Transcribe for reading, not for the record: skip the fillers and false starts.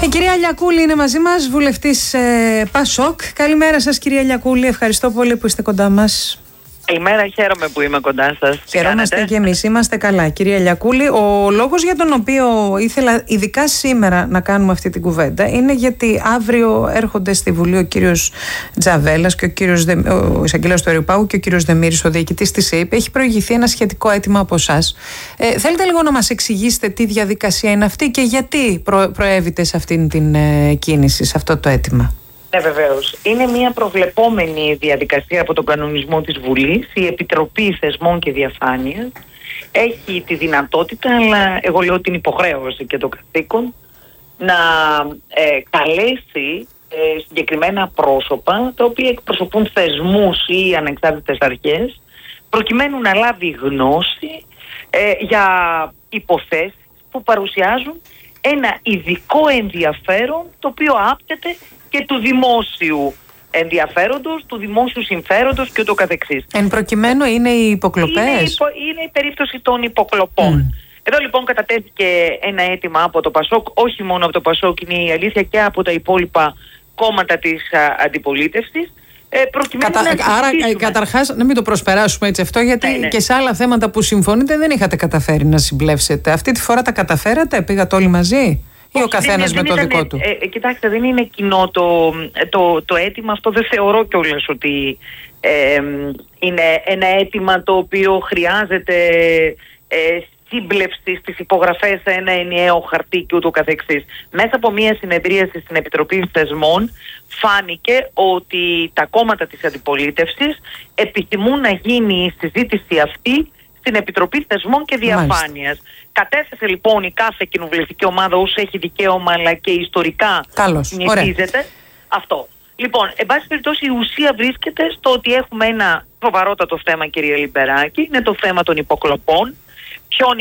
Η κυρία Λιακούλη είναι μαζί μας, βουλευτής Πασόκ. Καλημέρα σας κυρία Λιακούλη, ευχαριστώ πολύ που είστε κοντά μας. Καλημέρα, χαίρομαι που είμαι κοντά σας. Χαιρόμαστε και εμείς, είμαστε καλά. Κυρία Λιακούλη, ο λόγος για τον οποίο ήθελα ειδικά σήμερα να κάνουμε αυτή την κουβέντα είναι γιατί αύριο έρχονται στη Βουλή ο κύριος Τζαβέλας και ο εισαγγελέας του Αριοπάγου και ο κύριος Δεμήρης, ο διοικητής της ΕΕΠ. Έχει προηγηθεί ένα σχετικό αίτημα από εσάς. Θέλετε λίγο να μας εξηγήσετε τι διαδικασία είναι αυτή και γιατί προέβητε σε αυτήν την κίνηση, σε αυτό το αίτημα? Ναι, βεβαίως. Είναι μια προβλεπόμενη διαδικασία από τον κανονισμό της Βουλής. Η Επιτροπή Θεσμών και Διαφάνειας έχει τη δυνατότητα, αλλά εγώ λέω την υποχρέωση και το καθήκον, να καλέσει συγκεκριμένα πρόσωπα τα οποία εκπροσωπούν θεσμούς ή ανεξάρτητες αρχές, προκειμένου να λάβει γνώση για υποθέσεις που παρουσιάζουν ένα ειδικό ενδιαφέρον, το οποίο άπτεται και του δημόσιου ενδιαφέροντος, του δημόσιου συμφέροντος και ούτω καθεξής. Εν προκειμένου είναι οι υποκλοπές. Είναι η περίπτωση των υποκλοπών. Εδώ λοιπόν κατατέθηκε ένα αίτημα από το Πασόκ, όχι μόνο από το Πασόκ, είναι η αλήθεια, και από τα υπόλοιπα κόμματα της αντιπολίτευσης. Άρα καταρχάς να μην το προσπεράσουμε έτσι αυτό, γιατί και σε άλλα θέματα που συμφωνείτε δεν είχατε καταφέρει να συμπλεύσετε. Αυτή τη φορά τα καταφέρατε, πήγατε όλοι μαζί? Ή ο καθένας με το δικό του? Κοιτάξτε, δεν είναι κοινό το αίτημα αυτό. Δεν θεωρώ κιόλας ότι είναι ένα αίτημα το οποίο χρειάζεται σύμπλευση στις υπογραφές σε ένα ενιαίο χαρτί και ούτω καθεξής. Μέσα από μια συνεδρίαση στην Επιτροπή Θεσμών φάνηκε ότι τα κόμματα της αντιπολίτευσης επιθυμούν να γίνει η συζήτηση αυτή στην Επιτροπή Θεσμών και Διαφάνειας. Κατέθεσε λοιπόν η κάθε κοινοβουλευτική ομάδα όσο έχει δικαίωμα, αλλά και ιστορικά συνηθίζεται αυτό. Λοιπόν, εν πάση περιπτώσει, η ουσία βρίσκεται στο ότι έχουμε ένα σοβαρότατο θέμα, κυρία Λιμπεράκη, είναι το θέμα των υποκλοπών.